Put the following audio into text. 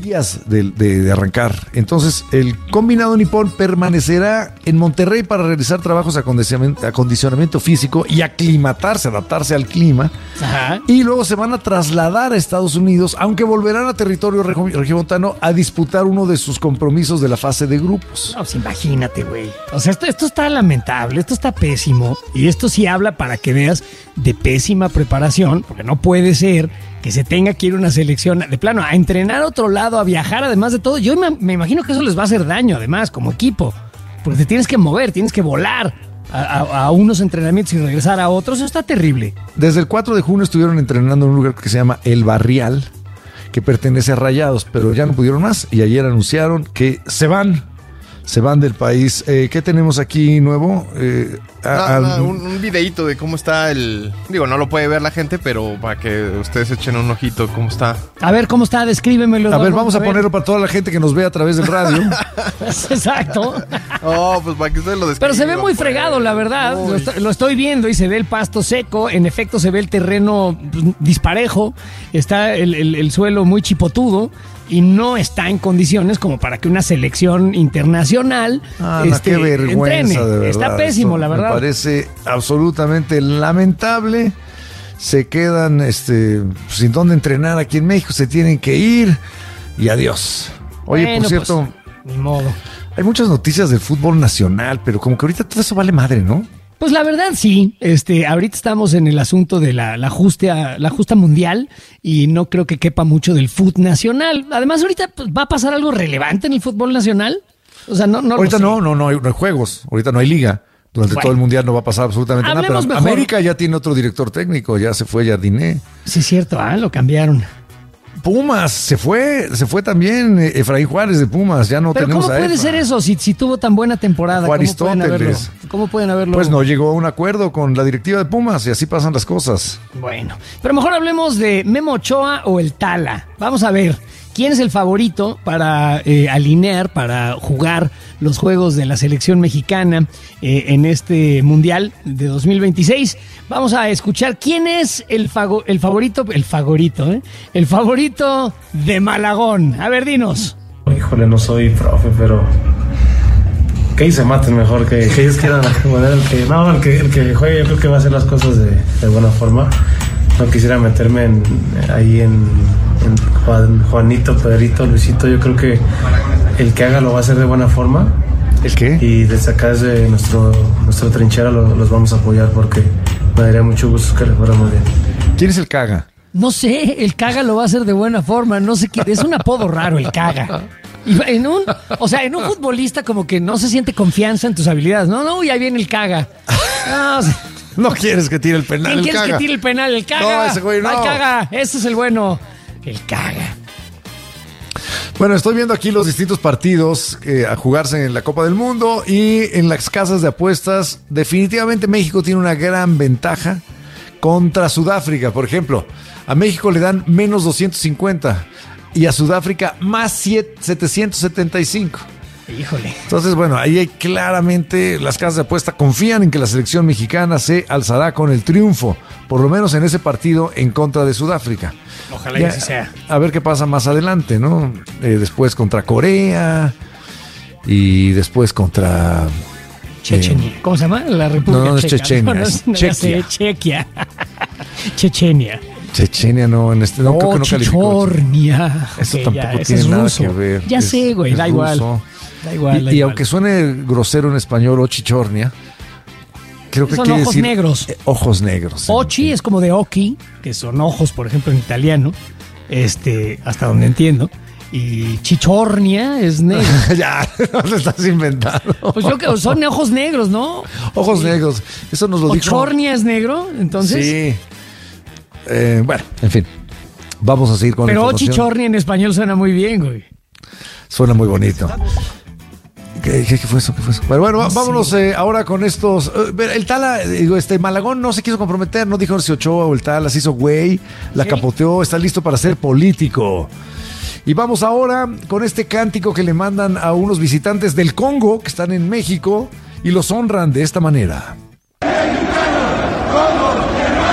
días de arrancar. Entonces, el combinado nipón permanecerá en Monterrey para realizar trabajos de acondicionamiento físico y adaptarse al clima. Ajá. Y luego se van a trasladar a Estados Unidos, aunque volverán a territorio regiomontano a disputar uno de sus compromisos de la fase de grupos. No, pues imagínate, güey. O sea, esto está lamentable, esto está pésimo. Y esto sí habla, para que veas, de pésima preparación, porque no puede ser que se tenga que ir a una selección de plano a entrenar a otro lado, a viajar, además de todo. Yo me imagino que eso les va a hacer daño, además, como equipo, porque te tienes que mover, tienes que volar a unos entrenamientos y regresar a otros. Eso está terrible. Desde el 4 de junio estuvieron entrenando en un lugar que se llama El Barrial, que pertenece a Rayados, pero ya no pudieron más y ayer anunciaron que se van del país. ¿Qué tenemos aquí nuevo? Un videíto de cómo está Digo, no lo puede ver la gente, pero para que ustedes echen un ojito cómo está. A ver, ¿cómo está? Descríbemelo. A ver, vamos a ponerlo para toda la gente que nos ve a través del radio. Exacto. Oh, pues para que ustedes lo describan. Pero se ve muy fregado, la verdad. Lo estoy viendo y se ve el pasto seco. En efecto, se ve el terreno disparejo. Está el suelo muy chipotudo. Y no está en condiciones como para que una selección internacional qué vergüenza, entrene. De verdad. Está pésimo, la verdad. Me parece absolutamente lamentable. Se quedan sin dónde entrenar aquí en México, se tienen que ir y adiós. Oye, bueno, por cierto, pues, ni modo. Hay muchas noticias del fútbol nacional, pero como que ahorita todo eso vale madre, ¿no? Pues la verdad sí, ahorita estamos en el asunto de la justa mundial y no creo que quepa mucho del fútbol nacional. Además ahorita pues, va a pasar algo relevante en el fútbol nacional. O sea, no ahorita no hay juegos, ahorita no hay liga. Durante todo el mundial no va a pasar absolutamente nada, pero mejor. América ya tiene otro director técnico, ya se fue Jardiné. Sí, es cierto, lo cambiaron. Pumas, se fue también Efraín Juárez de Pumas, ya no pero tenemos a ¿cómo puede ser eso si tuvo tan buena temporada? ¿Cómo pueden haberlo? Pues no llegó a un acuerdo con la directiva de Pumas y así pasan las cosas. Bueno, pero mejor hablemos de Memo Ochoa o el Tala. Vamos a ver, ¿quién es el favorito para alinear, para jugar los juegos de la selección mexicana en este Mundial de 2026? Vamos a escuchar quién es el favorito de Malagón. A ver, dinos. Híjole, no soy profe, pero que ahí se maten mejor, que ellos quieran poner el que juegue. Yo creo que va a hacer las cosas de buena forma. No quisiera meterme ahí en Juanito, Pedrito, Luisito. Yo creo que el que haga lo va a hacer de buena forma. ¿El qué? Y desde acá, desde nuestra trinchera, los vamos a apoyar porque me daría mucho gusto que le fuera muy bien. ¿Quién es el Caga? No sé, el Caga lo va a hacer de buena forma. No sé qué, es un apodo raro el Caga. Y en un futbolista como que no se siente confianza en tus habilidades. No, y ahí viene el Caga. No, no quieres que tire el penal. ¿Quién quieres que tire el penal? El Caga. No, ese güey no. El Caga, ese es el bueno. El Caga. Bueno, estoy viendo aquí los distintos partidos a jugarse en la Copa del Mundo y en las casas de apuestas. Definitivamente México tiene una gran ventaja contra Sudáfrica. Por ejemplo, a México le dan menos 250 y a Sudáfrica más 775. Híjole. Entonces, bueno, ahí hay claramente las casas de apuesta confían en que la selección mexicana se alzará con el triunfo, por lo menos en ese partido en contra de Sudáfrica. Ojalá y así sea. A ver qué pasa más adelante, ¿no? Después contra Corea y después contra Chechenia. ¿Cómo se llama? La República No es Checa. Chechenia, es Chequia. Chequia. Chechenia. Chechenia no, creo que no calificó. Chichornia. Eso Okay, tampoco tiene nada que ver. Ya sé, güey, da igual. Da igual. Y aunque suene grosero en español, Chichornia, creo que son quiere ojos decir negros. Ojos negros. Ochi es como de oki, que son ojos, por ejemplo, en italiano, hasta donde entiendo. Y chichornia es negro. Ya, no lo estás inventando. Pues yo que son ojos negros, ¿no? Ojos negros. Eso nos lo dijo. ¿Chornia es negro? Entonces. Sí. Bueno, en fin. Vamos a seguir con la información. Pero chichornia en español suena muy bien, güey. Suena muy bonito. ¿Qué fue eso? Pero bueno, vámonos ahora con estos. El Tala, Malagón no se quiso comprometer, no dijo si Ochoa o el Tala, se hizo güey, la capoteó, está listo para ser político. Y vamos ahora con este cántico que le mandan a unos visitantes del Congo que están en México y los honran de esta manera.